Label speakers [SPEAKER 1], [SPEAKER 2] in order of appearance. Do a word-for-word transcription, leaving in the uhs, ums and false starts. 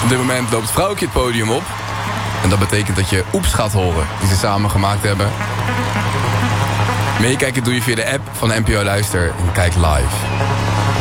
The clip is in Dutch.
[SPEAKER 1] Op dit moment loopt Vrouwtje het podium op. En dat betekent dat je Oeps gaat horen, die ze samen gemaakt hebben. Meekijken doe je via de app van N P O Luister en kijk live.